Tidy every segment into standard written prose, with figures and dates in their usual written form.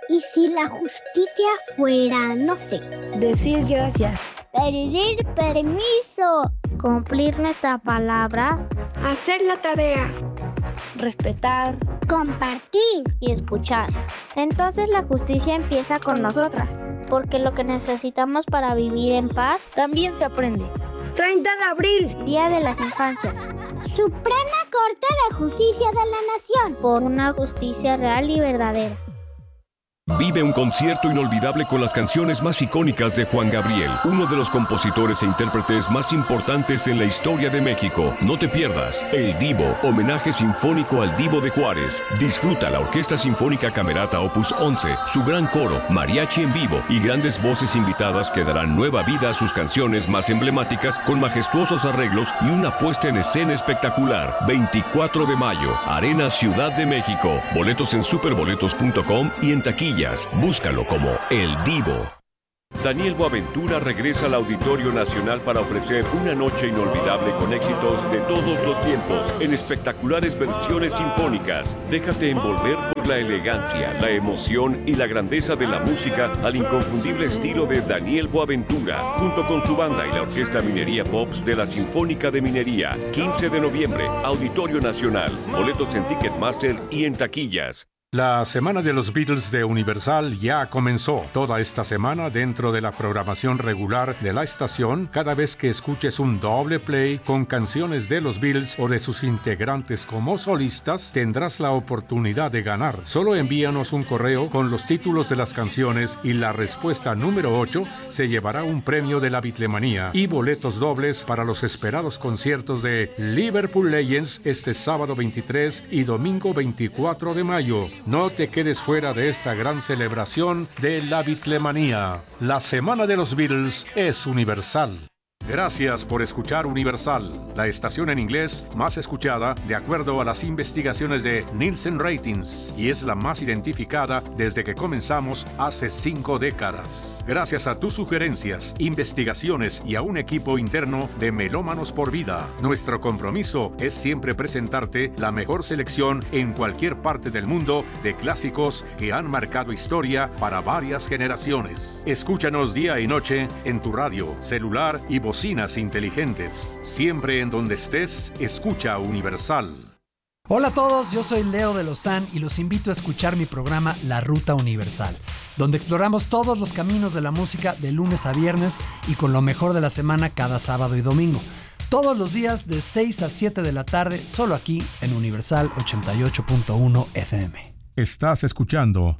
¿Y si la justicia fuera, no sé? Decir gracias. Pedir permiso. Cumplir nuestra palabra. Hacer la tarea. Respetar. Compartir. Y escuchar. Entonces la justicia empieza con nosotras, porque lo que necesitamos para vivir en paz también se aprende. 30 de abril, Día de las Infancias. Suprema Corte de Justicia de la Nación. Por una justicia real y verdadera. Vive un concierto inolvidable con las canciones más icónicas de Juan Gabriel, uno de los compositores e intérpretes más importantes en la historia de México. No te pierdas El Divo, homenaje sinfónico al Divo de Juárez. Disfruta la Orquesta Sinfónica Camerata Opus 11, su gran coro, mariachi en vivo y grandes voces invitadas que darán nueva vida a sus canciones más emblemáticas con majestuosos arreglos y una puesta en escena espectacular. 24 de mayo, Arena Ciudad de México. Boletos en superboletos.com y en taquilla. Búscalo como El Divo. Daniel Boaventura regresa al Auditorio Nacional para ofrecer una noche inolvidable con éxitos de todos los tiempos en espectaculares versiones sinfónicas. Déjate envolver por la elegancia, la emoción y la grandeza de la música al inconfundible estilo de Daniel Boaventura, junto con su banda y la Orquesta Minería Pops de la Sinfónica de Minería. 15 de noviembre, Auditorio Nacional. Boletos en Ticketmaster y en taquillas. La Semana de los Beatles de Universal ya comenzó. Toda esta semana, dentro de la programación regular de la estación, cada vez que escuches un doble play con canciones de los Beatles o de sus integrantes como solistas, tendrás la oportunidad de ganar. Solo envíanos un correo con los títulos de las canciones y la respuesta número 8 se llevará un premio de la Beatlemanía y boletos dobles para los esperados conciertos de Liverpool Legends este sábado 23 y domingo 24 de mayo. No te quedes fuera de esta gran celebración de la Beatlemanía. La Semana de los Beatles es universal. Gracias por escuchar Universal, la estación en inglés más escuchada de acuerdo a las investigaciones de Nielsen Ratings y es la más identificada desde que comenzamos hace 5 décadas. Gracias a tus sugerencias, investigaciones y a un equipo interno de Melómanos por Vida, nuestro compromiso es siempre presentarte la mejor selección en cualquier parte del mundo de clásicos que han marcado historia para varias generaciones. Escúchanos día y noche en tu radio, celular y bocinas inteligentes. Siempre en donde estés, escucha Universal. Hola a todos, yo soy Leo de Lozán y los invito a escuchar mi programa La Ruta Universal, donde exploramos todos los caminos de la música de lunes a viernes y con lo mejor de la semana cada sábado y domingo. Todos los días de 6 a 7 de la tarde, solo aquí en Universal 88.1 FM. Estás escuchando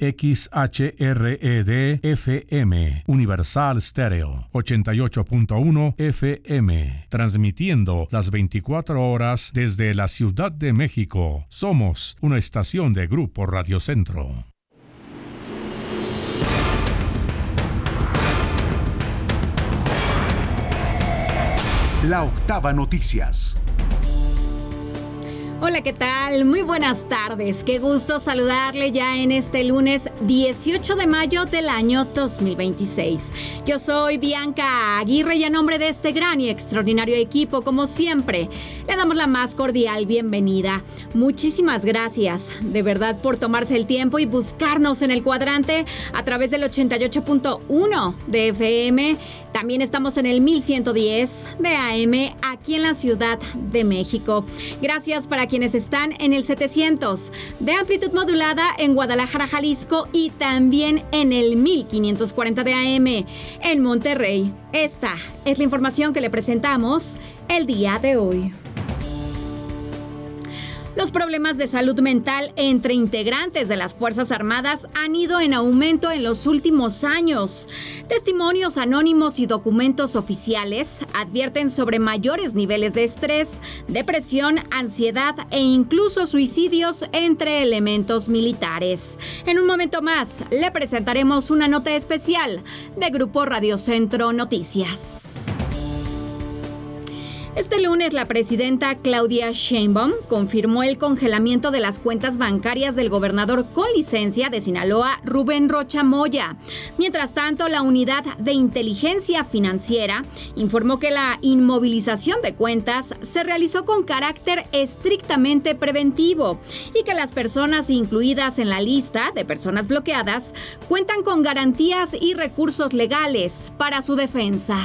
XHRED FM, Universal Stereo, 88.1 FM, transmitiendo las 24 horas desde la Ciudad de México. Somos una estación de Grupo Radio Centro. La Octava Noticias. Hola, ¿qué tal? Muy buenas tardes. Qué gusto saludarle ya en este lunes 18 de mayo del año 2026. Yo soy Bianca Aguirre y a nombre de este gran y extraordinario equipo, como siempre, le damos la más cordial bienvenida. Muchísimas gracias, de verdad, por tomarse el tiempo y buscarnos en el cuadrante a través del 88.1 de FM. También estamos en el 1110 de AM aquí en la Ciudad de México. Gracias para quienes están en el 700 de amplitud modulada en Guadalajara, Jalisco y también en el 1540 de AM en Monterrey. Esta es la información que le presentamos el día de hoy. Los problemas de salud mental entre integrantes de las Fuerzas Armadas han ido en aumento en los últimos años. Testimonios anónimos y documentos oficiales advierten sobre mayores niveles de estrés, depresión, ansiedad e incluso suicidios entre elementos militares. En un momento más, le presentaremos una nota especial de Grupo Radio Centro Noticias. Este lunes, la presidenta Claudia Sheinbaum confirmó el congelamiento de las cuentas bancarias del gobernador con licencia de Sinaloa, Rubén Rocha Moya. Mientras tanto, la Unidad de Inteligencia Financiera informó que la inmovilización de cuentas se realizó con carácter estrictamente preventivo y que las personas incluidas en la lista de personas bloqueadas cuentan con garantías y recursos legales para su defensa.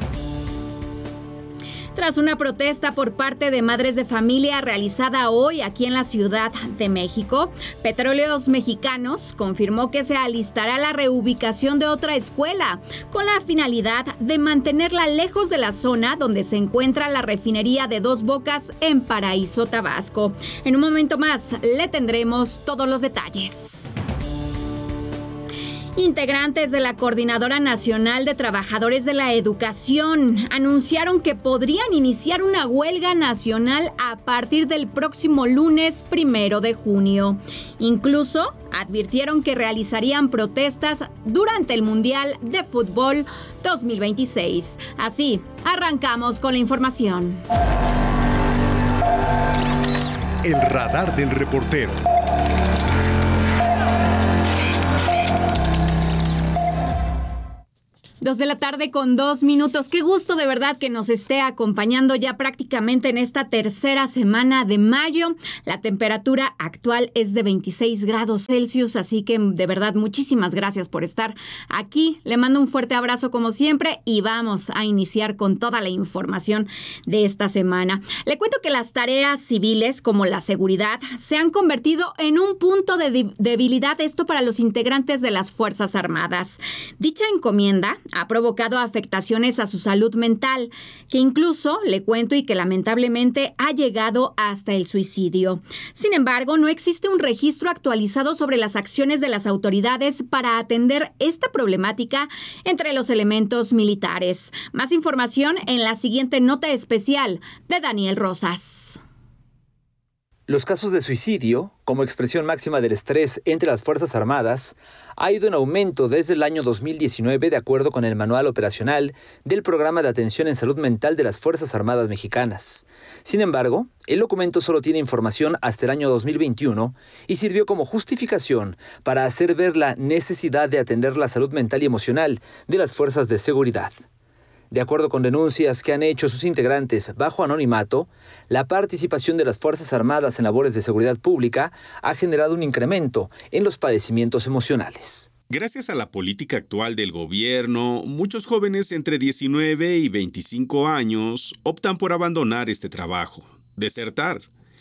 Tras una protesta por parte de madres de familia realizada hoy aquí en la Ciudad de México, Petróleos Mexicanos confirmó que se alistará la reubicación de otra escuela con la finalidad de mantenerla lejos de la zona donde se encuentra la refinería de Dos Bocas en Paraíso, Tabasco. En un momento más le tendremos todos los detalles. Integrantes de la Coordinadora Nacional de Trabajadores de la Educación anunciaron que podrían iniciar una huelga nacional a partir del próximo lunes 1 de junio. Incluso advirtieron que realizarían protestas durante el Mundial de Fútbol 2026. Así, arrancamos con la información. El radar del reportero. 2:02 p.m. Qué gusto de verdad que nos esté acompañando ya prácticamente en esta tercera semana de mayo. La temperatura actual es de 26 grados Celsius, así que de verdad muchísimas gracias por estar aquí. Le mando un fuerte abrazo como siempre y vamos a iniciar con toda la información de esta semana. Le cuento que las tareas civiles como la seguridad se han convertido en un punto de debilidad, esto para los integrantes de las Fuerzas Armadas. Dicha encomienda ha provocado afectaciones a su salud mental, que incluso, le cuento, y que lamentablemente ha llegado hasta el suicidio. Sin embargo, no existe un registro actualizado sobre las acciones de las autoridades para atender esta problemática entre los elementos militares. Más información en la siguiente nota especial de Daniel Rosas. Los casos de suicidio, como expresión máxima del estrés entre las Fuerzas Armadas, ha ido en aumento desde el año 2019 de acuerdo con el manual operacional del Programa de Atención en Salud Mental de las Fuerzas Armadas Mexicanas. Sin embargo, el documento solo tiene información hasta el año 2021 y sirvió como justificación para hacer ver la necesidad de atender la salud mental y emocional de las fuerzas de seguridad. De acuerdo con denuncias que han hecho sus integrantes bajo anonimato, la participación de las Fuerzas Armadas en labores de seguridad pública ha generado un incremento en los padecimientos emocionales. Gracias a la política actual del gobierno, muchos jóvenes entre 19 y 25 años optan por abandonar este trabajo, desertar.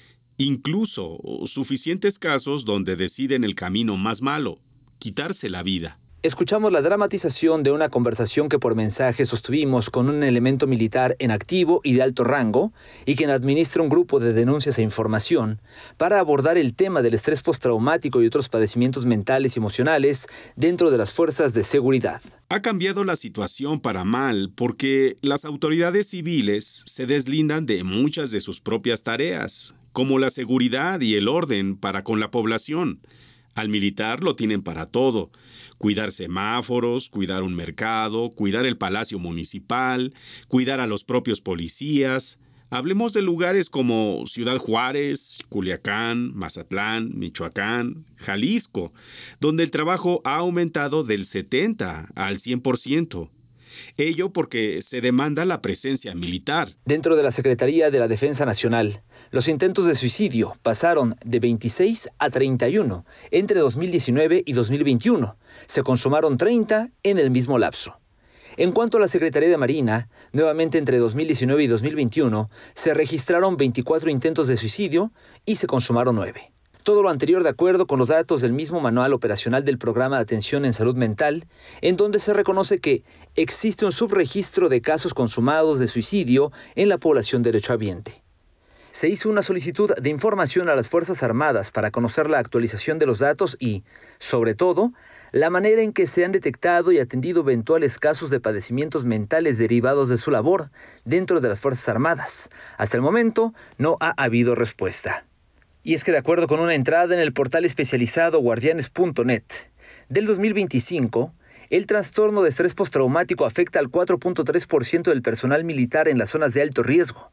Incluso suficientes casos donde deciden el camino más malo, quitarse la vida. Escuchamos la dramatización de una conversación que por mensaje sostuvimos con un elemento militar en activo y de alto rango y quien administra un grupo de denuncias e información para abordar el tema del estrés postraumático y otros padecimientos mentales y emocionales dentro de las fuerzas de seguridad. Ha cambiado la situación para mal porque las autoridades civiles se deslindan de muchas de sus propias tareas, como la seguridad y el orden para con la población. Al militar lo tienen para todo. Cuidar semáforos, cuidar un mercado, cuidar el palacio municipal, cuidar a los propios policías. Hablemos de lugares como Ciudad Juárez, Culiacán, Mazatlán, Michoacán, Jalisco, donde el trabajo ha aumentado del 70 al 100%. Ello porque se demanda la presencia militar. Dentro de la Secretaría de la Defensa Nacional, los intentos de suicidio pasaron de 26 a 31 entre 2019 y 2021. Se consumaron 30 en el mismo lapso. En cuanto a la Secretaría de Marina, nuevamente entre 2019 y 2021, se registraron 24 intentos de suicidio y se consumaron 9. Todo lo anterior de acuerdo con los datos del mismo manual operacional del Programa de Atención en Salud Mental, en donde se reconoce que existe un subregistro de casos consumados de suicidio en la población derechohabiente. Se hizo una solicitud de información a las Fuerzas Armadas para conocer la actualización de los datos y, sobre todo, la manera en que se han detectado y atendido eventuales casos de padecimientos mentales derivados de su labor dentro de las Fuerzas Armadas. Hasta el momento, no ha habido respuesta. Y es que de acuerdo con una entrada en el portal especializado guardianes.net, del 2025, el trastorno de estrés postraumático afecta al 4.3% del personal militar en las zonas de alto riesgo.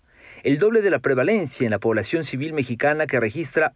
el doble de la prevalencia en la población civil mexicana, que registra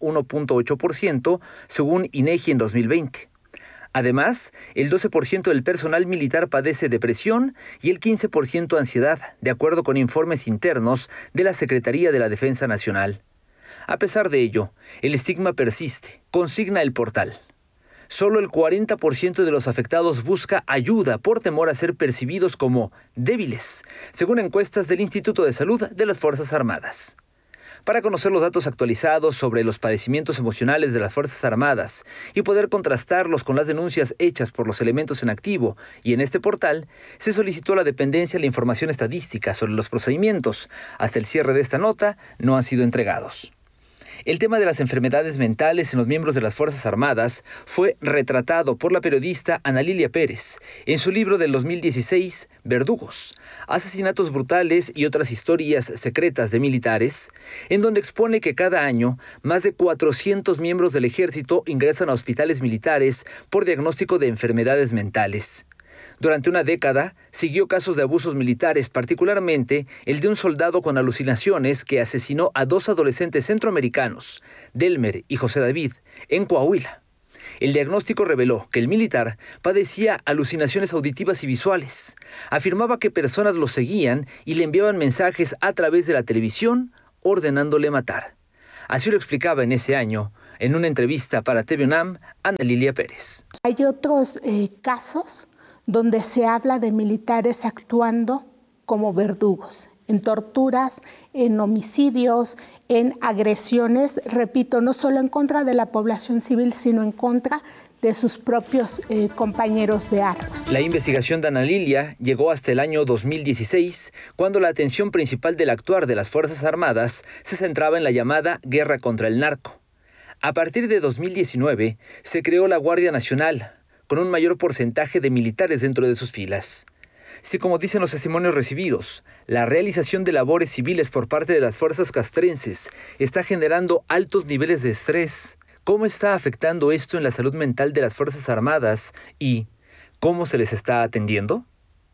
1.8% según INEGI en 2020. Además, el 12% del personal militar padece depresión y el 15% ansiedad, de acuerdo con informes internos de la Secretaría de la Defensa Nacional. A pesar de ello, el estigma persiste, consigna el portal. Solo el 40% de los afectados busca ayuda por temor a ser percibidos como débiles, según encuestas del Instituto de Salud de las Fuerzas Armadas. Para conocer los datos actualizados sobre los padecimientos emocionales de las Fuerzas Armadas y poder contrastarlos con las denuncias hechas por los elementos en activo y en este portal, se solicitó a la dependencia la información estadística sobre los procedimientos. Hasta el cierre de esta nota no han sido entregados. El tema de las enfermedades mentales en los miembros de las Fuerzas Armadas fue retratado por la periodista Ana Lilia Pérez en su libro del 2016, Verdugos, asesinatos brutales y otras historias secretas de militares, en donde expone que cada año más de 400 miembros del ejército ingresan a hospitales militares por diagnóstico de enfermedades mentales. Durante una década, siguió casos de abusos militares, particularmente el de un soldado con alucinaciones que asesinó a 2 adolescentes centroamericanos, Delmer y José David, en Coahuila. El diagnóstico reveló que el militar padecía alucinaciones auditivas y visuales. Afirmaba que personas lo seguían y le enviaban mensajes a través de la televisión, ordenándole matar. Así lo explicaba en ese año, en una entrevista para TV UNAM, Ana Lilia Pérez. Hay otros casos donde se habla de militares actuando como verdugos, en torturas, en homicidios, en agresiones, repito, no solo en contra de la población civil, sino en contra de sus propios compañeros de armas. La investigación de Ana Lilia llegó hasta el año 2016, cuando la atención principal del actuar de las Fuerzas Armadas se centraba en la llamada guerra contra el narco. A partir de 2019, se creó la Guardia Nacional, con un mayor porcentaje de militares dentro de sus filas. Si, como dicen los testimonios recibidos, la realización de labores civiles por parte de las fuerzas castrenses está generando altos niveles de estrés, ¿cómo está afectando esto en la salud mental de las Fuerzas Armadas y cómo se les está atendiendo?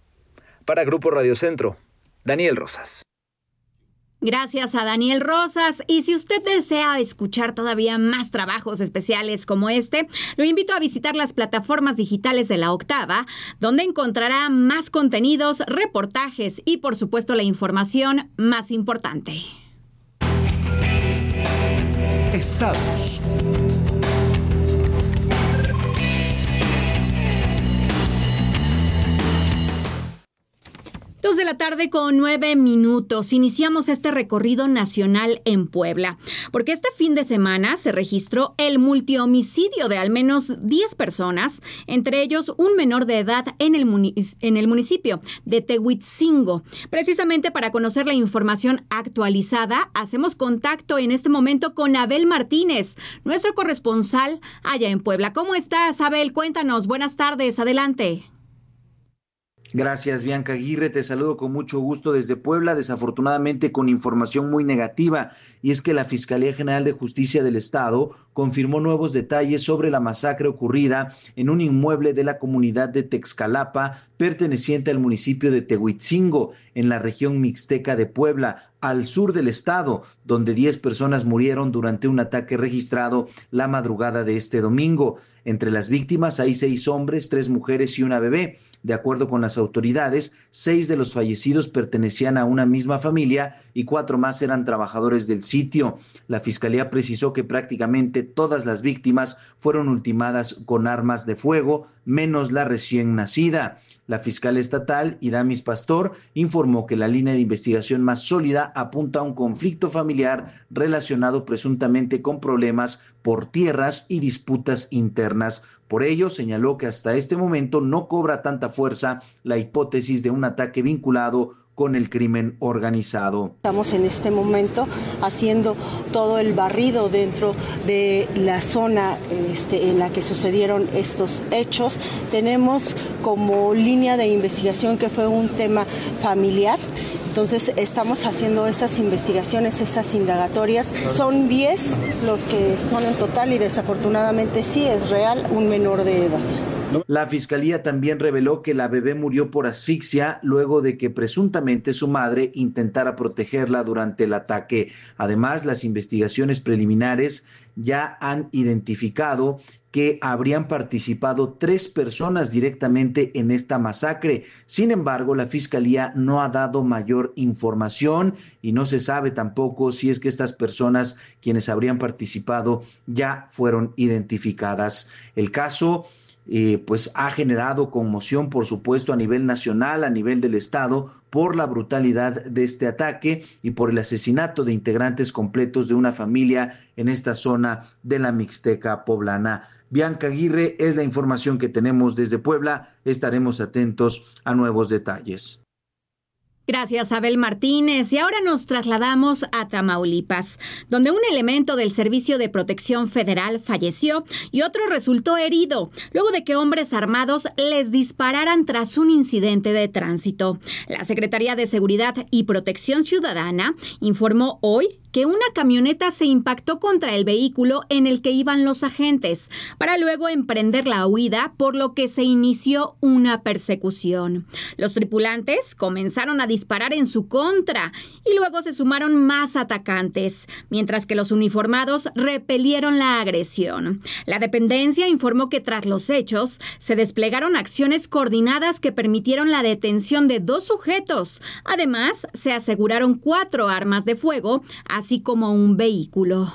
Para Grupo Radio Centro, Daniel Rosas. Gracias a Daniel Rosas. Y si usted desea escuchar todavía más trabajos especiales como este, lo invito a visitar las plataformas digitales de La Octava, donde encontrará más contenidos, reportajes y, por supuesto, la información más importante. Estados. 2 de la tarde con 9 minutos. Iniciamos este recorrido nacional en Puebla, porque este fin de semana se registró el multihomicidio de al menos 10 personas, entre ellos un menor de edad en el municipio de Tehuitzingo. Precisamente para conocer la información actualizada, hacemos contacto en este momento con Abel Martínez, nuestro corresponsal allá en Puebla. ¿Cómo estás, Abel? Cuéntanos. Buenas tardes. Adelante. Gracias, Bianca Aguirre, te saludo con mucho gusto desde Puebla, desafortunadamente con información muy negativa, y es que la Fiscalía General de Justicia del Estado confirmó nuevos detalles sobre la masacre ocurrida en un inmueble de la comunidad de Texcalapa, perteneciente al municipio de Tehuitzingo, en la región mixteca de Puebla, al sur del estado, donde 10 personas murieron durante un ataque registrado la madrugada de este domingo. Entre las víctimas hay 6 hombres, 3 mujeres y una bebé. De acuerdo con las autoridades, 6 de los fallecidos pertenecían a una misma familia y 4 más eran trabajadores del sitio. La fiscalía precisó que prácticamente todas las víctimas fueron ultimadas con armas de fuego, menos la recién nacida. La fiscal estatal, Idamis Pastor, informó que la línea de investigación más sólida apunta a un conflicto familiar relacionado presuntamente con problemas por tierras y disputas internas. Por ello, señaló que hasta este momento no cobra tanta fuerza la hipótesis de un ataque vinculado con el crimen organizado. Estamos en este momento haciendo todo el barrido dentro de la zona en la que sucedieron estos hechos. Tenemos como línea de investigación que fue un tema familiar. Entonces estamos haciendo esas investigaciones, esas indagatorias. Son 10 los que son en total y desafortunadamente sí es real un menor de edad. La fiscalía también reveló que la bebé murió por asfixia luego de que presuntamente su madre intentara protegerla durante el ataque. Además, las investigaciones preliminares ya han identificado que habrían participado 3 personas directamente en esta masacre. Sin embargo, la fiscalía no ha dado mayor información y no se sabe tampoco si es que estas personas quienes habrían participado ya fueron identificadas. El caso pues ha generado conmoción, por supuesto, a nivel nacional, a nivel del Estado, por la brutalidad de este ataque y por el asesinato de integrantes completos de una familia en esta zona de la Mixteca poblana. Bianca Aguirre, es la información que tenemos desde Puebla. Estaremos atentos a nuevos detalles. Gracias, Abel Martínez. Y ahora nos trasladamos a Tamaulipas, donde un elemento del Servicio de Protección Federal falleció y otro resultó herido, luego de que hombres armados les dispararan tras un incidente de tránsito. La Secretaría de Seguridad y Protección Ciudadana informó hoy que una camioneta se impactó contra el vehículo en el que iban los agentes, para luego emprender la huida, por lo que se inició una persecución. Los tripulantes comenzaron a disparar en su contra y luego se sumaron más atacantes, mientras que los uniformados repelieron la agresión. La dependencia informó que tras los hechos se desplegaron acciones coordinadas que permitieron la detención de 2 sujetos. Además, se aseguraron 4 armas de fuego, así como un vehículo.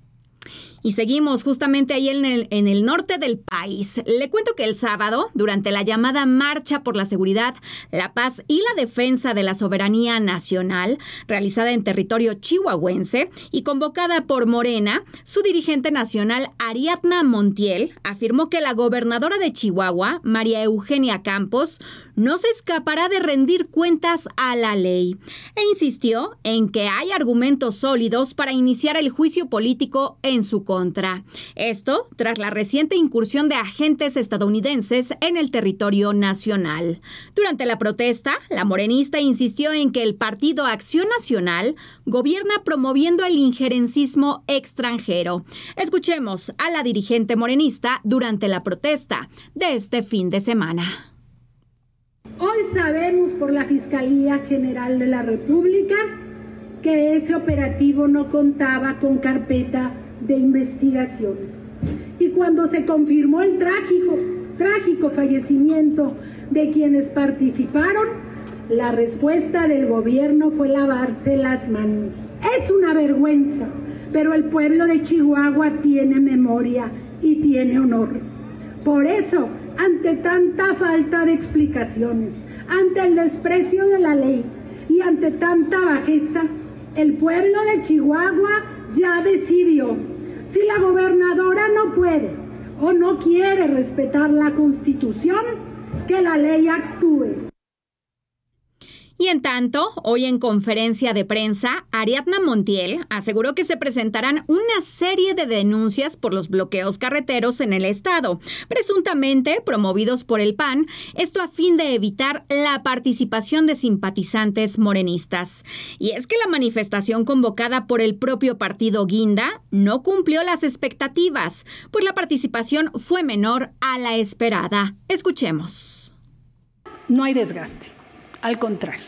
Y seguimos justamente ahí en el norte del país. Le cuento que el sábado, durante la llamada Marcha por la Seguridad, la Paz y la Defensa de la Soberanía Nacional, realizada en territorio chihuahuense y convocada por Morena, su dirigente nacional, Ariadna Montiel, afirmó que la gobernadora de Chihuahua, María Eugenia Campos, no se escapará de rendir cuentas a la ley, e insistió en que hay argumentos sólidos para iniciar el juicio político en su contra. Esto tras la reciente incursión de agentes estadounidenses en el territorio nacional. Durante la protesta, la morenista insistió en que el Partido Acción Nacional gobierna promoviendo el injerencismo extranjero. Escuchemos a la dirigente morenista durante la protesta de este fin de semana. Hoy sabemos por la Fiscalía General de la República que ese operativo no contaba con carpeta de investigación. Y cuando se confirmó el trágico fallecimiento de quienes participaron, la respuesta del gobierno fue lavarse las manos. Es una vergüenza, pero el pueblo de Chihuahua tiene memoria y tiene honor. Por eso, ante tanta falta de explicaciones, ante el desprecio de la ley y ante tanta bajeza, el pueblo de Chihuahua ya decidió. Si la gobernadora no puede o no quiere respetar la Constitución, que la ley actúe. Y en tanto, hoy en conferencia de prensa, Ariadna Montiel aseguró que se presentarán una serie de denuncias por los bloqueos carreteros en el estado, presuntamente promovidos por el PAN, esto a fin de evitar la participación de simpatizantes morenistas. Y es que la manifestación convocada por el propio partido Guinda no cumplió las expectativas, pues la participación fue menor a la esperada. Escuchemos. No hay desgaste. Al contrario,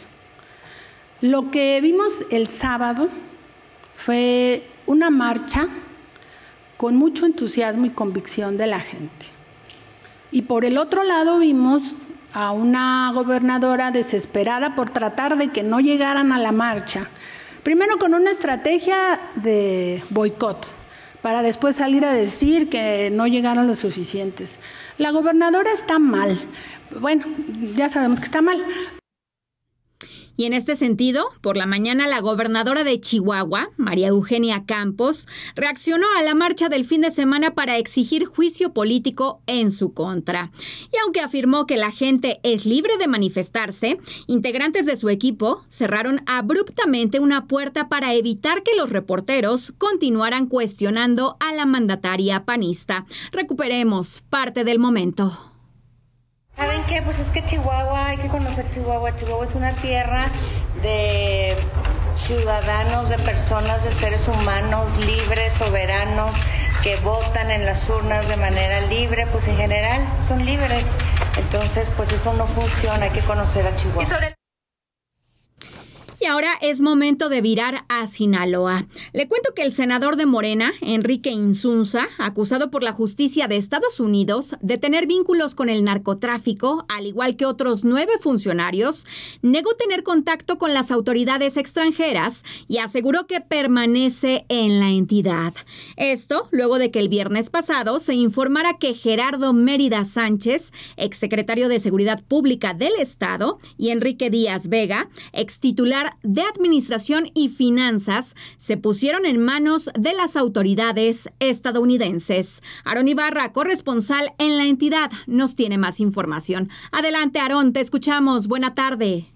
lo que vimos el sábado fue una marcha con mucho entusiasmo y convicción de la gente. Y por el otro lado vimos a una gobernadora desesperada por tratar de que no llegaran a la marcha. Primero con una estrategia de boicot, para después salir a decir que no llegaron los suficientes. La gobernadora está mal. Bueno, ya sabemos que está mal. Y en este sentido, por la mañana la gobernadora de Chihuahua, María Eugenia Campos, reaccionó a la marcha del fin de semana para exigir juicio político en su contra. Y aunque afirmó que la gente es libre de manifestarse, integrantes de su equipo cerraron abruptamente una puerta para evitar que los reporteros continuaran cuestionando a la mandataria panista. Recuperemos parte del momento. ¿Saben qué? Pues es que Chihuahua, hay que conocer Chihuahua. Chihuahua es una tierra de ciudadanos, de personas, de seres humanos libres, soberanos, que votan en las urnas de manera libre, pues en general son libres. Entonces, pues eso no funciona, hay que conocer a Chihuahua. Y ahora es momento de virar a Sinaloa. Le cuento que el senador de Morena, Enrique Insunza, acusado por la justicia de Estados Unidos de tener vínculos con el narcotráfico, al igual que otros 9 funcionarios, negó tener contacto con las autoridades extranjeras y aseguró que permanece en la entidad. Esto luego de que el viernes pasado se informara que Gerardo Mérida Sánchez, exsecretario de Seguridad Pública del Estado, y Enrique Díaz Vega, extitular de Administración y Finanzas, se pusieron en manos de las autoridades estadounidenses. Aarón Ibarra, corresponsal en la entidad, nos tiene más información. Adelante, Aarón, te escuchamos. Buena tarde.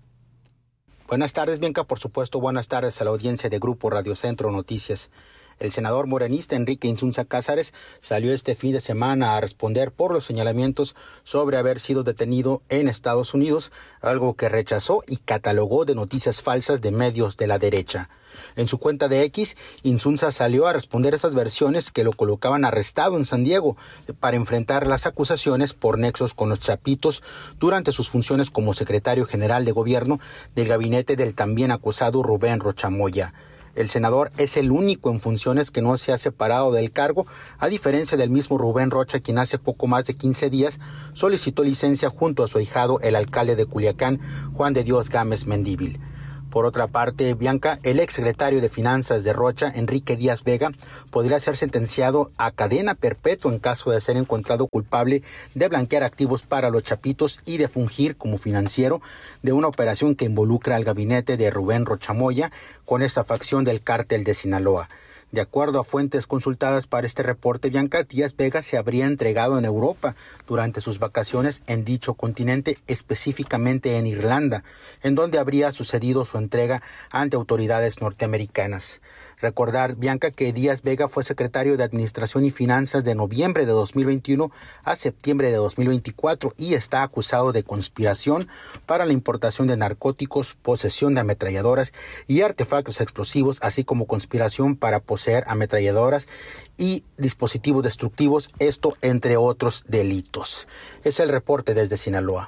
Buenas tardes, Bianca. Por supuesto, buenas tardes a la audiencia de Grupo Radio Centro Noticias. El senador morenista Enrique Insunza Cázares salió este fin de semana a responder por los señalamientos sobre haber sido detenido en Estados Unidos, algo que rechazó y catalogó de noticias falsas de medios de la derecha. En su cuenta de X, Insunza salió a responder esas versiones que lo colocaban arrestado en San Diego para enfrentar las acusaciones por nexos con los Chapitos durante sus funciones como secretario general de gobierno del gabinete del también acusado Rubén Rocha Moya. El senador es el único en funciones que no se ha separado del cargo, a diferencia del mismo Rubén Rocha, quien hace poco más de 15 días solicitó licencia junto a su ahijado, el alcalde de Culiacán, Juan de Dios Gámez Mendívil. Por otra parte, Bianca, el exsecretario de Finanzas de Rocha, Enrique Díaz Vega, podría ser sentenciado a cadena perpetua en caso de ser encontrado culpable de blanquear activos para los Chapitos y de fungir como financiero de una operación que involucra al gabinete de Rubén Rocha Moya con esta facción del cártel de Sinaloa. De acuerdo a fuentes consultadas para este reporte, Bianca, Díaz Vega se habría entregado en Europa durante sus vacaciones en dicho continente, específicamente en Irlanda, en donde habría sucedido su entrega ante autoridades norteamericanas. Recordar, Bianca, que Díaz Vega fue secretario de Administración y Finanzas de noviembre de 2021 a septiembre de 2024 y está acusado de conspiración para la importación de narcóticos, posesión de ametralladoras y artefactos explosivos, así como conspiración para poseer ametralladoras y dispositivos destructivos, esto entre otros delitos. Es el reporte desde Sinaloa.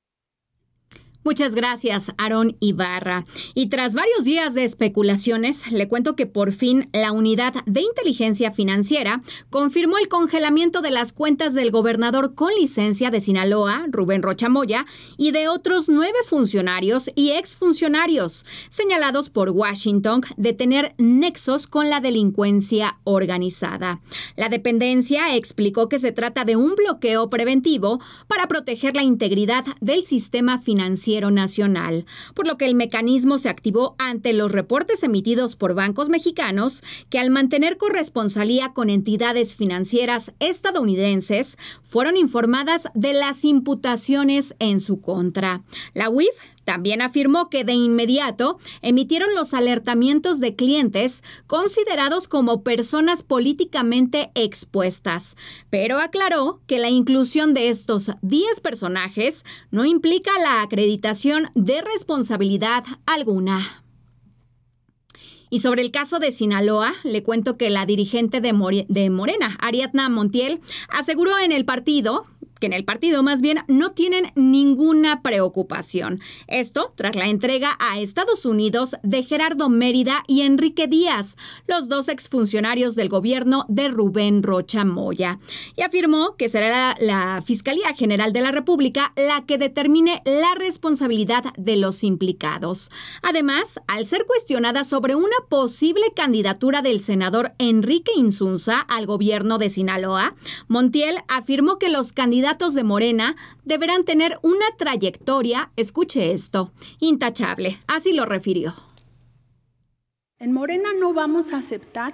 Muchas gracias, Aarón Ibarra. Y tras varios días de especulaciones, le cuento que por fin la Unidad de Inteligencia Financiera confirmó el congelamiento de las cuentas del gobernador con licencia de Sinaloa, Rubén Rocha Moya, y de otros 9 funcionarios y exfuncionarios, señalados por Washington de tener nexos con la delincuencia organizada. La dependencia explicó que se trata de un bloqueo preventivo para proteger la integridad del sistema financiero nacional, por lo que el mecanismo se activó ante los reportes emitidos por bancos mexicanos que, al mantener corresponsalía con entidades financieras estadounidenses, fueron informadas de las imputaciones en su contra. La UIF también afirmó que de inmediato emitieron los alertamientos de clientes considerados como personas políticamente expuestas, pero aclaró que la inclusión de estos 10 personajes no implica la acreditación de responsabilidad alguna. Y sobre el caso de Sinaloa, le cuento que la dirigente de Morena, Ariadna Montiel, aseguró que en el partido no tienen ninguna preocupación. Esto tras la entrega a Estados Unidos de Gerardo Mérida y Enrique Díaz, los 2 exfuncionarios del gobierno de Rubén Rocha Moya. Y afirmó que será la Fiscalía General de la República la que determine la responsabilidad de los implicados. Además, al ser cuestionada sobre una posible candidatura del senador Enrique Insunza al gobierno de Sinaloa, Montiel afirmó que los candidatos de Morena deberán tener una trayectoria, escuche esto, intachable. Así lo refirió. En Morena no vamos a aceptar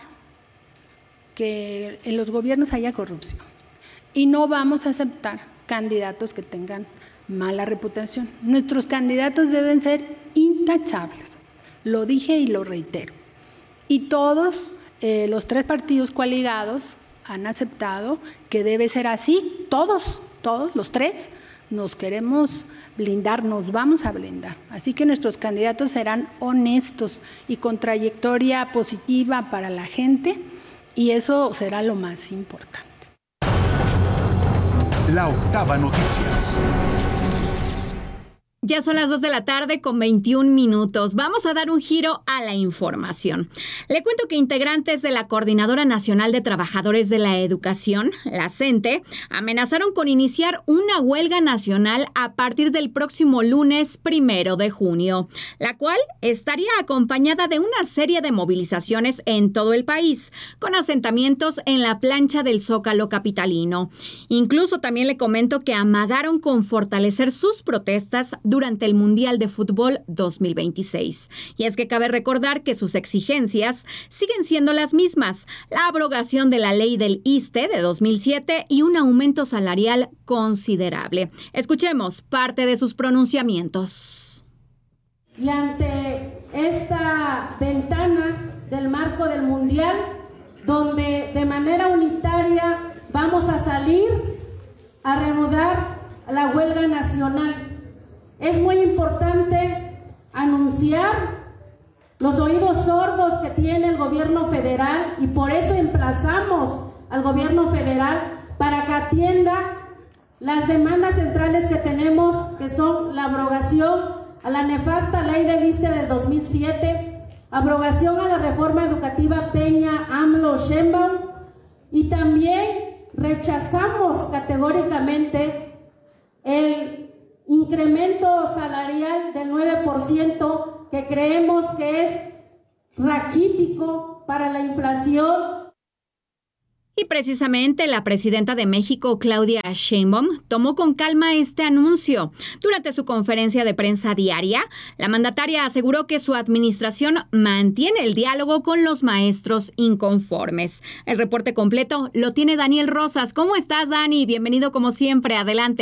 que en los gobiernos haya corrupción y no vamos a aceptar candidatos que tengan mala reputación. Nuestros candidatos deben ser intachables. Lo dije y lo reitero. Y todos los 3 partidos coaligados han aceptado que debe ser así. Todos los 3 nos queremos blindar, nos vamos a blindar. Así que nuestros candidatos serán honestos y con trayectoria positiva para la gente y eso será lo más importante. La Octava Noticias. Ya son las 2 de la tarde con 21 minutos. Vamos a dar un giro a la información. Le cuento que integrantes de la Coordinadora Nacional de Trabajadores de la Educación, la CENTE, amenazaron con iniciar una huelga nacional a partir del próximo lunes 1 de junio, la cual estaría acompañada de una serie de movilizaciones en todo el país, con asentamientos en la plancha del Zócalo capitalino. Incluso también le comento que amagaron con fortalecer sus protestas durante el Mundial de Fútbol 2026. Y es que cabe recordar que sus exigencias siguen siendo las mismas: la abrogación de la ley del ISSSTE de 2007 y un aumento salarial considerable. Escuchemos parte de sus pronunciamientos. Y ante esta ventana del marco del Mundial, donde de manera unitaria vamos a salir a reanudar la huelga nacional, es muy importante anunciar los oídos sordos que tiene el gobierno federal, y por eso emplazamos al gobierno federal para que atienda las demandas centrales que tenemos, que son la abrogación a la nefasta ley del ISSSTE del 2007, abrogación a la reforma educativa Peña, AMLO, Sheinbaum, y también rechazamos categóricamente el incremento salarial del 9%, que creemos que es raquítico para la inflación. Y precisamente la presidenta de México, Claudia Sheinbaum, tomó con calma este anuncio. Durante su conferencia de prensa diaria, la mandataria aseguró que su administración mantiene el diálogo con los maestros inconformes. El reporte completo lo tiene Daniel Rosas. ¿Cómo estás, Dani? Bienvenido como siempre. Adelante.